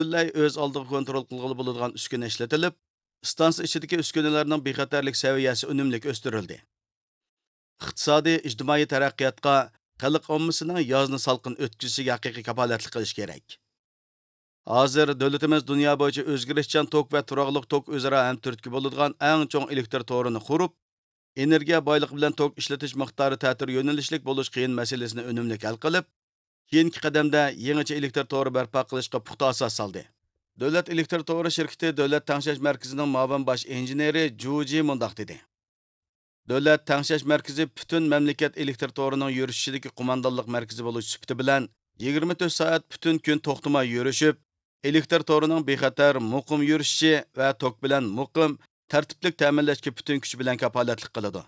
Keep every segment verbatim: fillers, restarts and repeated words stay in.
butunlay o'z oldiga kontrol qilg'ili bo'ladigan uskuna ishlatilib, stansiya ichidagi uskunalarning bexatarlik saviyasi unumli o'stirildi. Iqtisodiy, ijtimoiy taraqqiyotga xalq ommasining yozni salqin o'tkazishiga haqiqiy kafolatlik qilish kerak. Hozir davlatimiz dunyo bo'yicha o'zgarishchan tok va turaqliq tok o'zaro hamturtki bo'ladigan eng chong elektr torini qurib, energiya boyligi bilan tok ishlatish miqdori ta'tir yo'nalishlik bo'lish qiyin masalasini unumli hal qilib, keyingi qadamda yangicha elektr to'ri barpo qilishga puxta asos soldi. Davlat elektr to'ri shirkati Davlat tangshash markazining muavin bosh injeneri Juji mundaq dedi. Davlat tangshash markazi butun mamlakat elektr to'rining yurishidagi qo'mondonlik markazi bo'lish sifati bilan yigirma to'rt soat butun kun to'xtamay yurishib, elektr to'rining bexatar, muqim yurishi va tok bilan muqim, tartiblik ta'minlashga butun kuch bilan kafolatlik qiladi.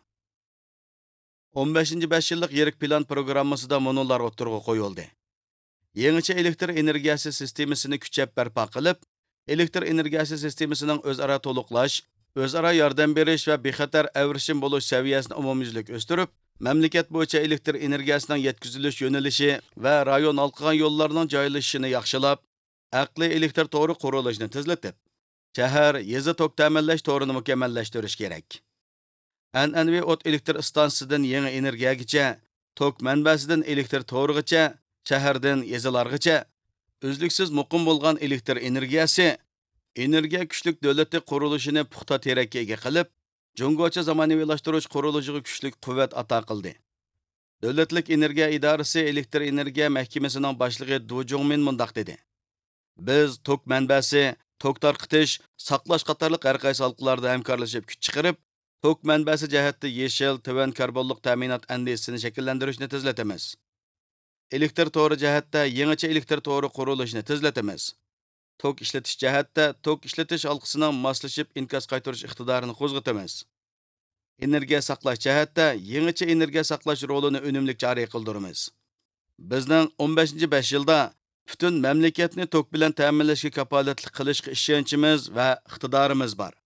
o'n beshinchi besh yillik yirik plan programmasida monolar o'tirg'i qo'yildi. Yangicha elektr energiyasi sistemasini kuchab barpo qilib, elektr energiyasi sistemasining o'zaro to'liqlash, o'zaro yordam berish va bexatar avrishim bo'lish saviyasini umumyuzlik o'stirib, mamlakat bo'yicha elektr energiyasining yetkazilish yo'nalishi va rayon halqagan yo'llarining joylashishini yaxshilab, aqliy elektr to'ri qurilishini tezlatib, shahar, yezi tok ta'minlash to'rini mukammallashtirish kerak. An'anaviy o't elektr stansiyasidan yangi energiyagacha, tok manbasidan elektr to'rigacha, shahardan yezilargacha uzluksiz muqim bo'lgan elektr energiyasi energiya kuchlik davlatli qurilishini puxta terakka ega qilib, Jungocha zamonaviylashtirish qurilishiga kuchlik quvvat ato qildi. Davlatlik energiya idorasi elektr energiya mahkamasining boshlig'i Du Jongmin mundaq dedi. Biz tok manbasi, tok tarqitish, saqlash qatorliq har qaysi halqalarda hamkorlashib kuch chiqarib, tok manbasi jihatda yeshil, tuvan karbonlik ta'minot andisini shakllantirishni tezlatamiz. Elektr to'ri jihatda yangicha elektr to'ri qurilishini tezlatamiz. Tok ishlatish jihatda tok ishlatish halqasining moslashib inkas qaytarish iqtidorini qo'zg'atamiz. Energiya saqlash jihatda yangicha energiya saqlash rolini unumli joriy qildiramiz. Bizning o'n beshinchi besh yilda butun mamlakatni tok bilan ta'minlashga kafolatlik qilishga ishonchimiz va iqtidorimiz bor.